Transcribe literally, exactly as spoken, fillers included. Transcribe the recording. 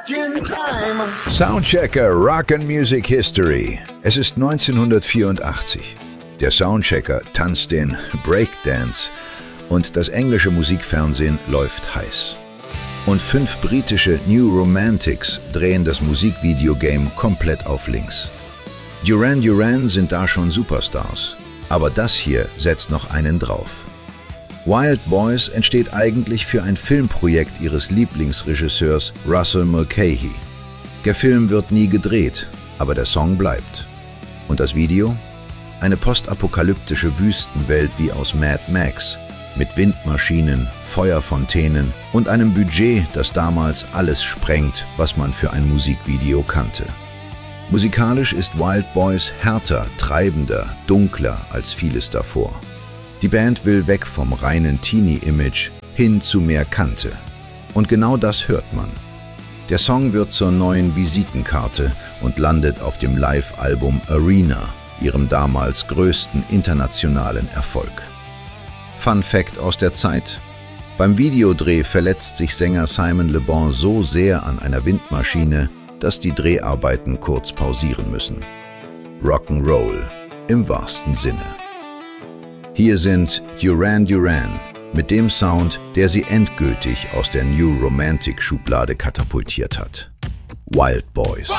Soundchecker Rock and Music History. Es ist neunzehnhundertvierundachtzig. Der Soundchecker tanzt den Breakdance und das englische Musikfernsehen läuft heiß. Und fünf britische New Romantics drehen das Musikvideogame komplett auf links. Duran Duran sind da schon Superstars, aber das hier setzt noch einen drauf. Wild Boys entsteht eigentlich für ein Filmprojekt ihres Lieblingsregisseurs Russell Mulcahy. Der Film wird nie gedreht, aber der Song bleibt. Und das Video? Eine postapokalyptische Wüstenwelt wie aus Mad Max, mit Windmaschinen, Feuerfontänen und einem Budget, das damals alles sprengt, was man für ein Musikvideo kannte. Musikalisch ist Wild Boys härter, treibender, dunkler als vieles davor. Die Band will weg vom reinen Teenie-Image hin zu mehr Kante. Und genau das hört man. Der Song wird zur neuen Visitenkarte und landet auf dem Live-Album Arena, ihrem damals größten internationalen Erfolg. Fun Fact aus der Zeit: Beim Videodreh verletzt sich Sänger Simon Le Bon so sehr an einer Windmaschine, dass die Dreharbeiten kurz pausieren müssen. Rock'n'Roll im wahrsten Sinne. Hier sind Duran Duran mit dem Sound, der sie endgültig aus der New Romantic Schublade katapultiert hat. Wild Boys.